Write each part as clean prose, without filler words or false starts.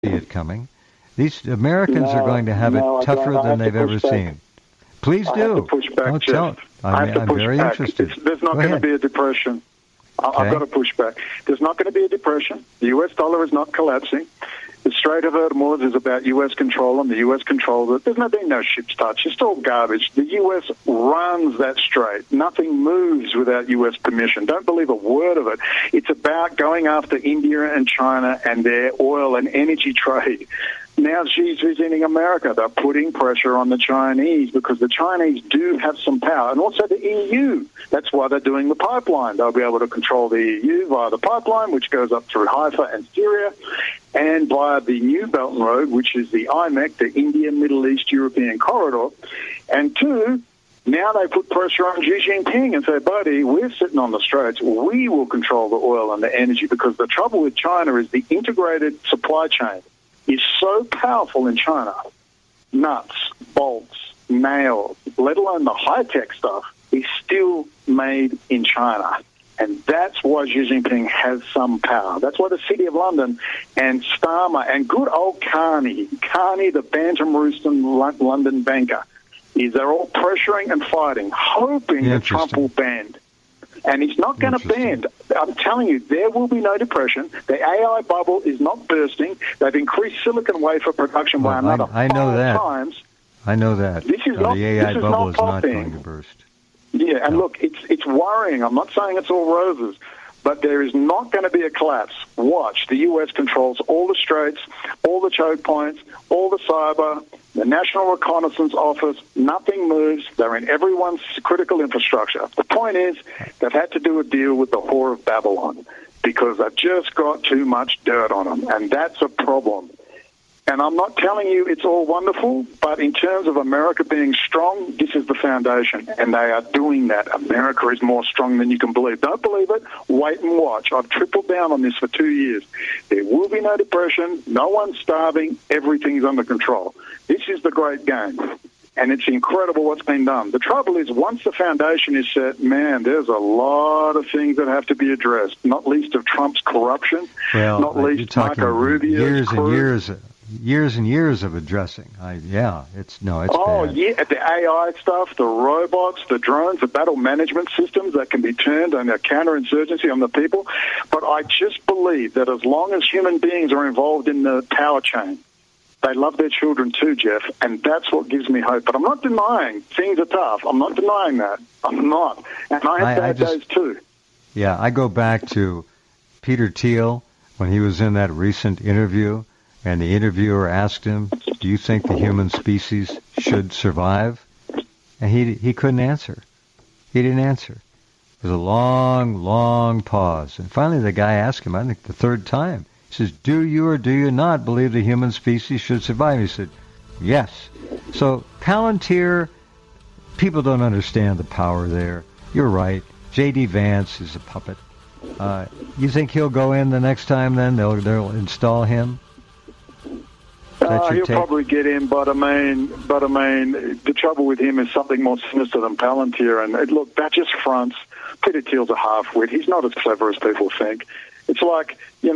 see it coming. These Americans are going to have it tougher than they've ever seen. Please do. I have to push back, Don't Jeff. tell. I'm very interested. There's not going to be a depression. I've got to push back. There's not going to be a depression. The U.S. dollar is not collapsing. The Strait of Hormuz is about U.S. control, and the U.S. controls it. There's been no ships touch. It's all garbage. The U.S. runs that strait. Nothing moves without U.S. permission. Don't believe a word of it. It's about going after India and China and their oil and energy trade. Now Xi's visiting America. They're putting pressure on the Chinese because the Chinese do have some power, and also the EU. That's why they're doing the pipeline. They'll be able to control the EU via the pipeline, which goes up through Haifa and Syria, and via the New Belt and Road, which is the IMEC, the India, Middle East, European corridor. And two, now they put pressure on Xi Jinping and say, buddy, we're sitting on the straits. We will control the oil and the energy, because the trouble with China is the integrated supply chain is so powerful in China. Nuts, bolts, nails, let alone the high-tech stuff, is still made in China. And that's why Xi Jinping has some power. That's why the City of London and Starmer and good old Carney, the Bantam Rooston London banker, they're all pressuring and fighting, hoping that Trump will bend. And he's not going to bend. I'm telling you, there will be no depression. The AI bubble is not bursting. They've increased silicon wafer production by another 5 times. I know that. This is not, the AI bubble is not popping. going to burst. Yeah, and look, it's worrying. I'm not saying it's all roses, but there is not going to be a collapse. Watch. The U.S. controls all the straits, all the choke points, all the cyber, the National Reconnaissance Office. Nothing moves. They're in everyone's critical infrastructure. The point is, they've had to do a deal with the whore of Babylon because they've just got too much dirt on them, and that's a problem. And I'm not telling you it's all wonderful, but in terms of America being strong, this is the foundation, and they are doing that. America is more strong than you can believe. Don't believe it? Wait and watch. I've tripled down on this for 2 years. There will be no depression, no one's starving, everything's under control. This is the great game, and it's incredible what's been done. The trouble is, once the foundation is set, man, there's a lot of things that have to be addressed, not least of Trump's corruption, not least Marco Rubio's years and years of addressing. It's bad. Yeah, the AI stuff, the robots, the drones, the battle management systems that can be turned on their counterinsurgency on the people. But I just believe that as long as human beings are involved in the power chain, they love their children too, Jeff, and that's what gives me hope. But I'm not denying things are tough. I'm not denying that. I'm not. And I have bad days too. Yeah, I go back to Peter Thiel when he was in that recent interview, and the interviewer asked him, do you think the human species should survive? And he couldn't answer. He didn't answer. It was a long, long pause. And finally the guy asked him, I think the third time, he says, do you or do you not believe the human species should survive? He said, yes. So Palantir, people don't understand the power there. You're right. J.D. Vance is a puppet. You think he'll go in the next time then? They'll install him? He'll probably get in, but I mean, the trouble with him is something more sinister than Palantir. And look, that just fronts. Peter Thiel's a half-wit. He's not as clever as people think. It's like,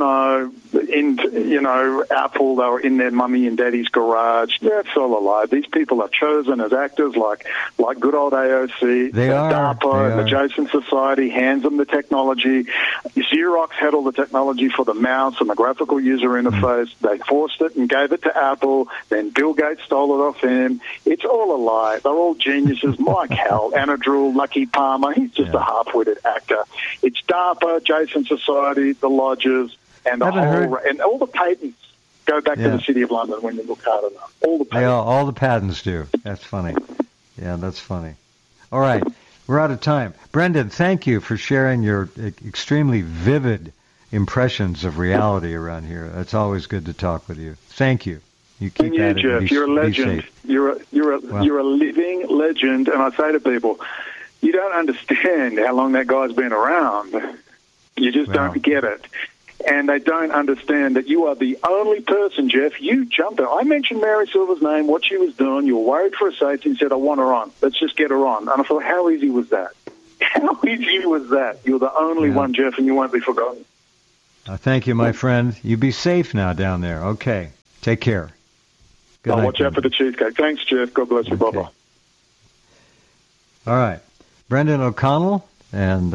Apple, they were in their mummy and daddy's garage. That's all a lie. These people are chosen as actors like good old AOC. DARPA, the Adjacent Society hands them the technology. Xerox had all the technology for the mouse and the graphical user interface. They forced it and gave it to Apple. Then Bill Gates stole it off him. It's all a lie. They're all geniuses. Mike Howell, Anna Drew, Lucky Palmer. He's just a half-witted actor. It's DARPA, Adjacent Society, the lodges, and and all the patents go back to the City of London when you look hard enough. All the patents. All the patents do. That's funny. Yeah, that's funny. All right, we're out of time. Brendan, thank you for sharing your extremely vivid impressions of reality around here. It's always good to talk with you. Thank you. You keep at it. Jeff, you're a legend. You're a living legend. And I say to people, you don't understand how long that guy's been around. You just don't get it. And they don't understand that you are the only person, Jeff. You jumped her. I mentioned Mary Silver's name, what she was doing. You were worried for her safety and said, I want her on. Let's just get her on. And I thought, how easy was that? How easy was that? You're the only one, Jeff, and you won't be forgotten. Thank you, my friend. You be safe now down there. Okay. Take care. Good I'll night, watch out for the cheesecake. Thanks, Jeff. God bless you. Okay. Bye-bye. All right. Brendan O'Connell, and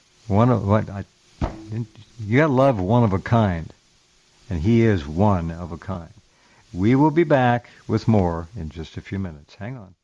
you gotta love one of a kind, and he is one of a kind. We will be back with more in just a few minutes. Hang on.